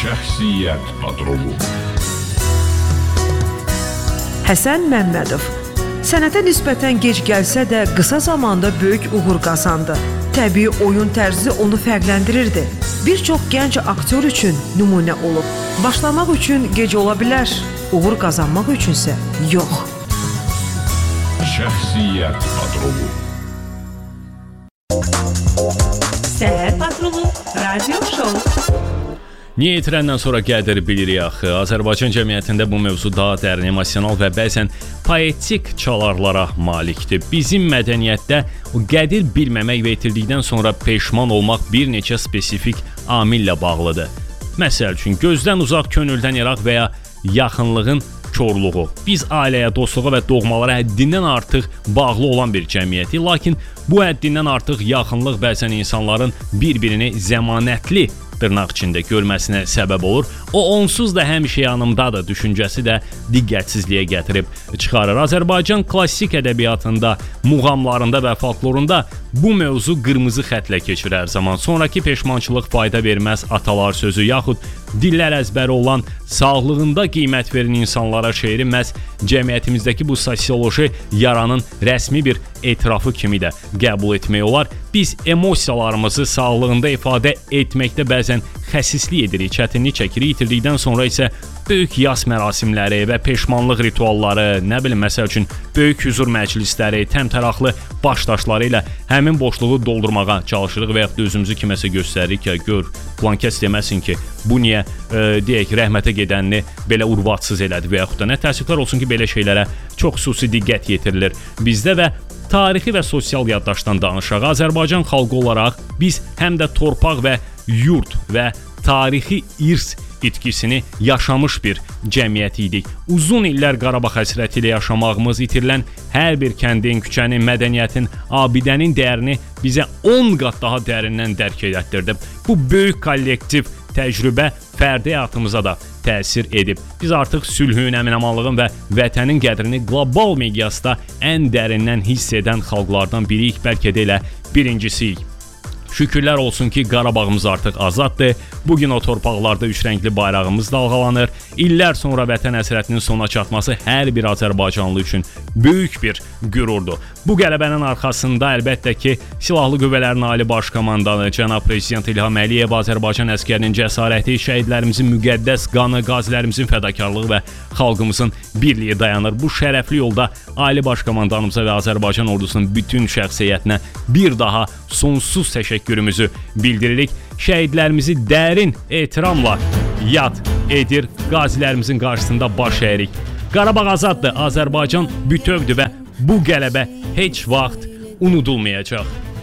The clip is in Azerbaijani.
Şəxsiyyət patronu. Həsən Məmmədov sənətə nisbətən gec gəlsə də qısa zamanda böyük uğur qazandı. Təbii oyun tərzi onu fərqləndirirdi. Bir çox gənc aktyor üçün nümunə olub. Başlamaq üçün gec ola bilər, uğur qazanmaq üçünsə yox. Şəxsiyyət patronu. Səhər patronu radio show. Niyə itirəndən sonra qədir bilirik axı? Azərbaycan cəmiyyətində bu mövzu daha dərin, emosional və bəzən poetik çalarlara malikdir. Bizim mədəniyyətdə o qədir bilməmək və itirdikdən sonra peşman olmaq bir neçə spesifik amillə bağlıdır. Məsəl üçün, gözdən uzaq, könüldən iraq və ya yaxınlığın korluğu. Biz ailəyə, dostluğa və doğmalara həddindən artıq bağlı olan bir cəmiyyətik, lakin bu həddindən artıq yaxınlıq bəzən insanların bir-birini zəmanətli dırnaq içində görməsinə səbəb olur. O onsuz da həmişə yanımdadır düşüncəsi də diqqətsizliyə gətirib çıxarır. Azərbaycan klassik ədəbiyyatında, muğamlarında və folklorunda bu mövzu qırmızı xətlə keçir hər zaman. Sonrakı peşmançılıq fayda verməz atalar sözü yaxud dillər əzbəri olan sağlığında qiymət verin insanlara şeiri məhz cəmiyyətimizdəki bu sosioloji yaranın rəsmi bir etirafı kimi də qəbul etmək olar. Biz emosiyalarımızı sağlığında ifadə etməkdə bəzən xəsislik edirik, çətinlik çəkirik, itirdikdən sonra isə böyük yas mərasimləri və peşmanlıq ritualları, nə bilim, məsəl üçün böyük hüzur məclisləri, təmtəraqlı baş daşları ilə həmin boşluğu doldurmağa çalışırıq və yaxud da özümüzü kiməsə göstəririk ki, gör, blankəs deməsin ki, bu niyə, deyək, rəhmətə gedənini belə urvatsız elədi və yaxud da nə təəssüflər olsun ki, belə şeylərə çox xüsusi diqqət yetirilir bizdə və tarixi və sosial yaddaşdan danışaq. Azərbaycan xalqı olaraq biz həm də torpaq və yurt və tarixi irs itkisini yaşamış bir cəmiyyət idik. Uzun illər Qarabağ həsrəti ilə yaşamağımız, itirilən hər bir kəndin, küçənin, mədəniyyətin, abidənin dəyərini bizə 10 qat daha dərindən dərk etdirdi. Bu böyük kollektiv təcrübə fərdi həyatımıza da təsir edib. Biz artıq sülhün, əmin-amanlığın və vətənin qədrini qlobal miqyasda ən dərindən hiss edən xalqlardan biriyik, bəlkə də elə birincisiyik. Şükürlər olsun ki, Qarabağımız artıq azaddır. Bugün o torpaqlarda üçrəngli bayrağımız dalğalanır. İllər sonra vətən həsrətinin sona çatması hər bir Azərbaycanlı üçün böyük bir qürurdur. Bu qələbənin arxasında əlbəttə ki, Silahlı Qüvvələrin Ali Baş Komandanı cənab Prezident İlham Əliyev, Azərbaycan əskərinin cəsarəti, şəhidlərimizin müqəddəs qanı, qazilərimizin fədakarlığı və xalqımızın birliyi dayanır. Bu şərəfli yolda Ali Baş Komandanımıza və Azərbaycan ordusunun bütün şəxsiyyətinə bir daha sonsuz təşəkkürümüzü bildiririk. Şəhidlərimizi dərin ehtiramla yad edir, qazilərimizin qarşısında baş əyirik. Qarabağ azaddır, Azərbaycan bütövdür və bu qələbə heç vaxt unudulmayacaq.